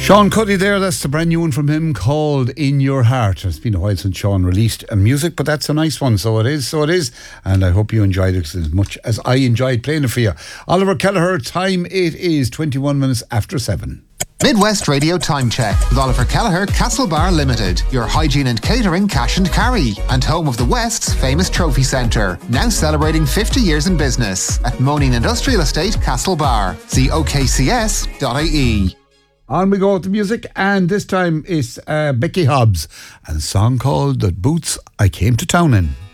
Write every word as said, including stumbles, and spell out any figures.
Sean Cuddy there, that's the brand new one from him called In Your Heart. It's been a while since Sean released a music, but that's a nice one, so it is, so it is. And I hope you enjoyed it as much as I enjoyed playing it for you. Oliver Kelleher, time it is twenty-one minutes after seven. Midwest Radio Time Check with Oliver Kelleher, Castlebar Limited, your hygiene and catering cash and carry, and home of the West's famous trophy centre, now celebrating fifty years in business at Moaning Industrial Estate, Castlebar. See o k c s dot i e. On we go with the music, and this time it's uh, Becky Hobbs and a song called The Boots I Came to Town In.